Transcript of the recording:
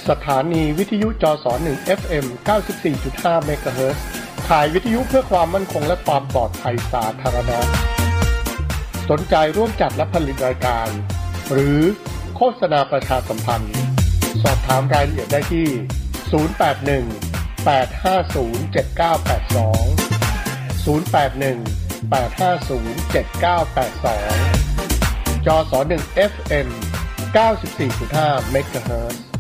สถานีวิทยุจส1 FM 94.5 เมกะเฮิรตซ์ถ่ายวิทยุเพื่อความมั่นคงและความปลอดภัยสาธารณะสนใจร่วมจัดและผลิตรายการหรือโฆษณาประชาสัมพันธ์สอบถามรายละเอียดได้ที่ 081 850 7982 081 850 7982 จส1 FM 94.5 เมกะเฮิรตซ์